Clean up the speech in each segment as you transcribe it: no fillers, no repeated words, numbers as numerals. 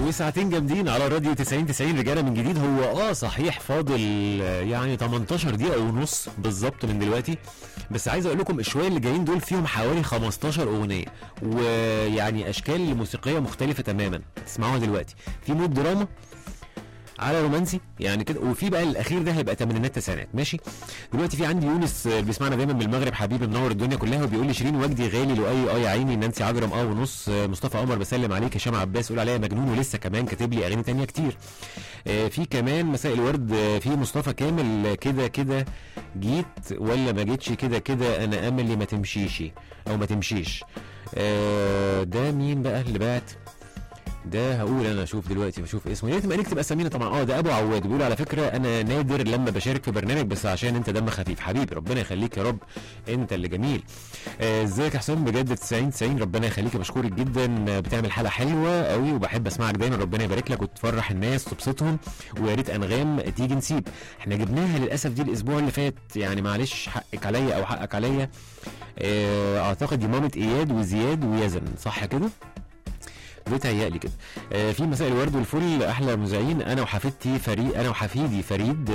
وساعتين جامدين على راديو 90 رجاله من جديد. هو صحيح فاضل يعني 18 دقيقه ونص بالظبط من دلوقتي، بس عايز اقول لكم الشويه اللي جايين دول فيهم حوالي 15 اغنيه، ويعني اشكال موسيقيه مختلفه تماما تسمعوها دلوقتي. في مود دراما على رومانسي يعني كده، وفي بقى الاخير ده هيبقى تمانينات تسعينات. ماشي، دلوقتي في عندي يونس بيسمعنا دايما من المغرب، حبيبي منور الدنيا كلها، وبيقول لي شيرين وجدي غالي، لؤي يا عيني، نانسي عجرم ونص، مصطفى قمر بسلم عليك، هشام عباس قول عليا مجنون، ولسه كمان كاتب لي اغاني تانية كتير. في كمان مساء الورد، في مصطفى كامل كده كده جيت ولا ما جيتش، كده كده انا املي ما تمشيش او ما تمشيش. ده مين بقى اللي بعت ده؟ هقول انا اشوف دلوقتي، بشوف اسمه، يا ريت نكتب اسامينا طبعا. ده ابو عواد بيقول على فكره انا نادر لما بشارك في برنامج، بس عشان انت دم خفيف حبيبي، ربنا يخليك يا رب، انت اللي جميل. ازيك يا حسام بجد 90 ربنا يخليك، بشكرك جدا، بتعمل حلقه حلوه قوي وبحب اسمعك دايما، ربنا يبارك لك وتفرح الناس تبسطهم، ويا ريت انغام تيجي نسيب. احنا جبناها للاسف دي الاسبوع اللي فات، يعني معلش حقك عليا او حقك عليا. اعتقد دي مامة اياد وزياد ويزن، صح كده؟ بيتهيألي كده. في مساء الورد والفل احلى مذيعين، انا وحفيدي فريد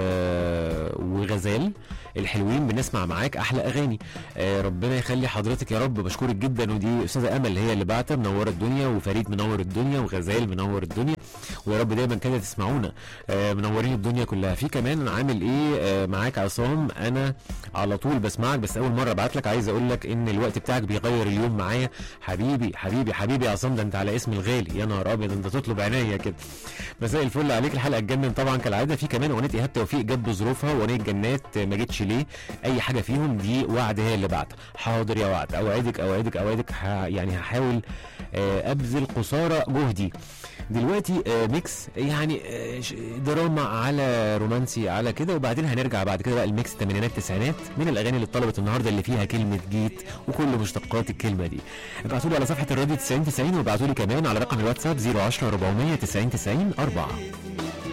وغزال الحلوين بنسمع معاك احلى اغاني. ربنا يخلي حضرتك يا رب، بشكرك جدا. ودي استاذه امل هي اللي بعتها، منوره الدنيا، وفريد منور الدنيا، وغزال منور الدنيا، ويا رب دايما كده تسمعونا، منورين الدنيا كلها. في كمان عامل ايه معاك عصام، انا على طول بسمعك، بس اول مره ابعت لك، عايز اقول لك ان الوقت بتاعك بيغير اليوم معايا. حبيبي يا عصام، ده انت على اسم الغالي، يا نهار ابيض انت تطلب عينيا كده. مساء الفل عليك، الحلقه تجنن طبعا كالعاده. في كمان اغنيه ايهاب توفيق جاب ظروفها، واغنيه جنات ما جيتش ليه، اي حاجه فيهم دي وعد هي اللي بعت. حاضر يا وعد، اوعدك يعني هحاول ابذل قصارى جهدي. دلوقتي ميكس يعني دراما على رومانسي على كده، وبعدين هنرجع بعد كده بقى الميكس تمانينات تسعينات من الاغاني اللي اتطلبت النهارده، اللي فيها كلمه جيت وكل مشتقات الكلمه دي. ابعتوا لي على صفحه الراديو 90 وابعتوا لي كمان على رقم الواتساب 010 400 90 90 4.